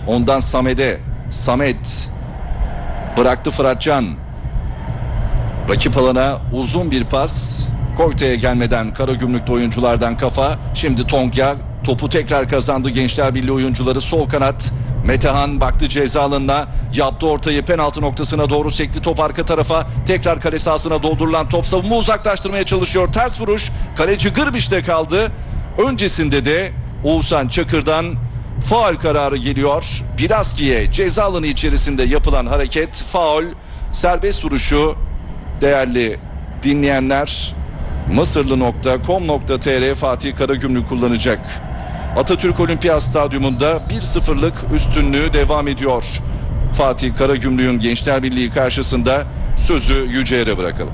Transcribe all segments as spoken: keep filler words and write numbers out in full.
Ondan Samet'e. Samet bıraktı Fıratcan. Rakip alana uzun bir pas. Koyta'ya gelmeden Karagümrüklü oyunculardan kafa. Şimdi Tonga topu tekrar kazandı. Gençler Birliği oyuncuları sol kanat. Metehan baktı ceza alanına, yaptı ortayı, penaltı noktasına doğru sekti top arka tarafa. Tekrar kale sahasına doldurulan top, savunma uzaklaştırmaya çalışıyor. Ters vuruş, kaleci Gırbiş'te kaldı. Öncesinde de Oğuzhan Çakır'dan faul kararı geliyor. Biraski'ye ceza alanı içerisinde yapılan hareket faul. Serbest vuruşu değerli dinleyenler mısırlı nokta com nokta tr Fatih Karagümrük kullanacak. Atatürk Olimpiyat Stadyumunda bir sıfırlık üstünlüğü devam ediyor. Fatih Karagümrük'ün Gençler Birliği karşısında sözü Yüce'ye bırakalım.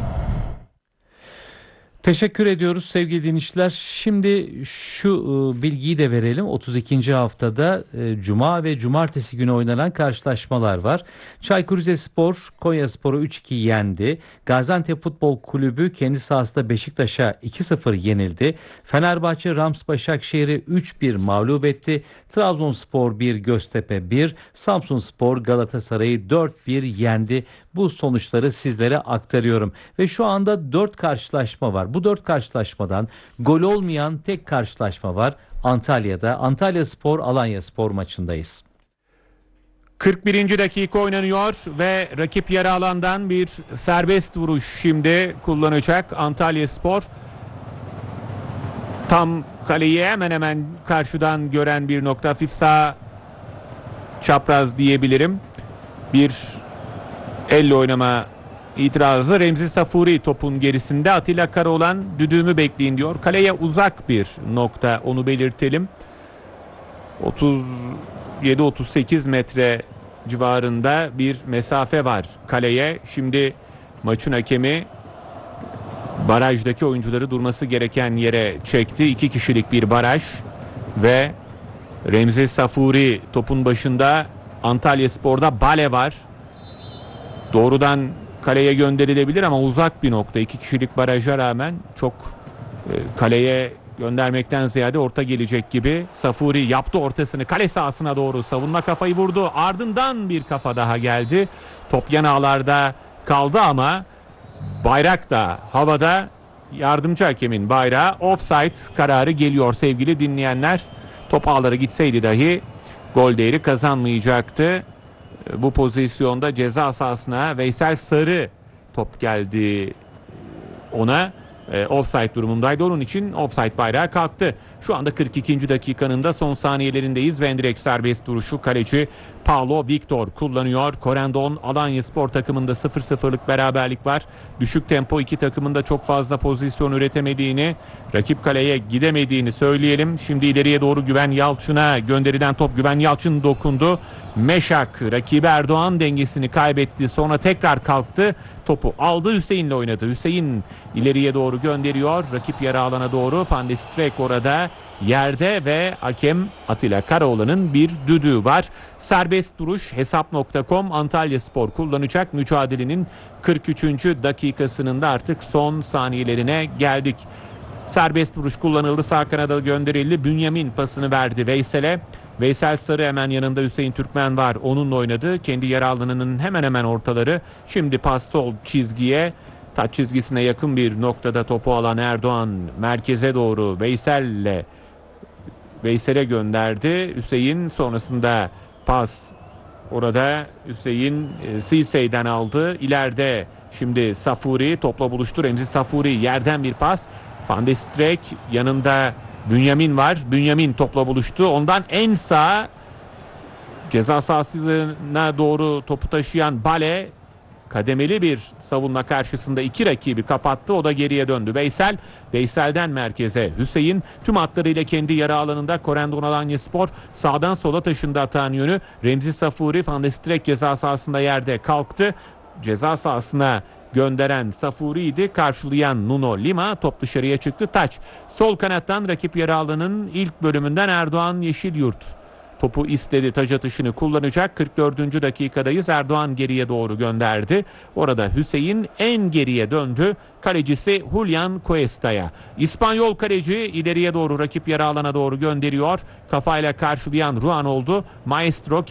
Teşekkür ediyoruz sevgili dinleyiciler. Şimdi şu e, bilgiyi de verelim. otuz ikinci haftada e, Cuma ve Cumartesi günü oynanan karşılaşmalar var. Çaykur Rizespor Konyaspor'u üç iki yendi. Gaziantep Futbol Kulübü kendi sahasında Beşiktaş'a iki sıfır yenildi. Fenerbahçe Rams Başakşehir'i üç bir mağlup etti. Trabzonspor bir, Göztepe bir, Samsunspor Galatasaray'ı dört bir yendi. Bu sonuçları sizlere aktarıyorum. Ve şu anda dört karşılaşma var. Bu dört karşılaşmadan gol olmayan tek karşılaşma var. Antalya'da. Antalyaspor Alanyaspor maçındayız. kırk birinci dakika oynanıyor ve rakip yarı alandan bir serbest vuruş şimdi kullanacak Antalyaspor. Tam kaleyi hemen hemen karşıdan gören bir nokta, hafif sağ çapraz diyebilirim. Bir elle oynama itirazı. Remzi Safuri topun gerisinde. Atilla Karaoğlan düdüğümü bekleyin diyor. Kaleye uzak bir nokta, onu belirtelim. otuz yedi otuz sekiz metre civarında bir mesafe var kaleye. Şimdi maçın hakemi barajdaki oyuncuları durması gereken yere çekti. İki kişilik bir baraj ve Remzi Safuri topun başında. Antalyaspor'da Bale var. Doğrudan kaleye gönderilebilir ama uzak bir nokta. İki kişilik baraja rağmen çok e, kaleye göndermekten ziyade orta gelecek gibi. Safuri yaptı ortasını, kale sahasına doğru savunma kafayı vurdu. Ardından bir kafa daha geldi. Top yan ağlarda kaldı ama bayrak da havada. Yardımcı hakemin bayrağı, offside kararı geliyor sevgili dinleyenler. Top ağlara gitseydi dahi gol değeri kazanmayacaktı. Bu pozisyonda ceza sahasına Veysel Sarı top geldi ona. E, offside durumundaydı. Onun için offside bayrağı kalktı. Şu anda kırk ikinci dakikanın da son saniyelerindeyiz. Ve direkt serbest duruşu kaleci Paulo Victor kullanıyor. Corendon Alanyaspor takımında sıfır sıfırlık beraberlik var. Düşük tempo iki takımın da çok fazla pozisyon üretemediğini, rakip kaleye gidemediğini söyleyelim. Şimdi ileriye doğru Güven Yalçın'a gönderilen top, Güven Yalçın dokundu. Meşak rakibi Erdoğan dengesini kaybetti. Sonra tekrar kalktı. Topu aldı, Hüseyin'le oynadı. Hüseyin ileriye doğru gönderiyor. Rakip yarı alana doğru. Van de Streek orada yerde ve hakem Atilla Karaoğlan'ın bir düdüğü var. Serbest duruş hesap nokta com Antalyaspor kullanacak. Mücadelenin kırk üçüncü dakikasının da artık son saniyelerine geldik. Serbest vuruş kullanıldı. Sağ kanada gönderildi. Bünyamin pasını verdi Veysel'e. Veysel Sarı hemen yanında, Hüseyin Türkmen var. Onunla oynadı. Kendi yer alanının hemen hemen ortaları. Şimdi pas sol çizgiye. Taç çizgisine yakın bir noktada topu alan Erdoğan merkeze doğru Veysel'le Veysel'e gönderdi. Hüseyin sonrasında pas orada Hüseyin e, Sisey'den aldı. İleride şimdi Safuri topla buluştu. Remzi Safuri yerden bir pas. Van de Streek yanında Bünyamin var. Bünyamin topla buluştu. Ondan en sağ ceza sahasına doğru topu taşıyan Bale kademeli bir savunma karşısında iki rakibi kapattı. O da geriye döndü. Veysel, Veysel'den merkeze Hüseyin tüm hatlarıyla kendi yarı alanında. Corendon Alanyaspor sağdan sola taşındı atağın yönü. Remzi Safuri, Van de Streek ceza sahasında yerde kalktı. Ceza sahasına gönderen Safuri'ydi. Karşılayan Nuno Lima, top dışarıya çıktı. Taç sol kanattan rakip yarı alanının ilk bölümünden Erdoğan Yeşilyurt topu istedi. Taç atışını kullanacak. kırk dördüncü dakikadayız. Erdoğan geriye doğru gönderdi. Orada Hüseyin en geriye döndü. Kalecisi Julian Cuesta'ya. İspanyol kaleci ileriye doğru rakip yarı alana doğru gönderiyor. Kafayla karşılayan Ruan oldu. Maestro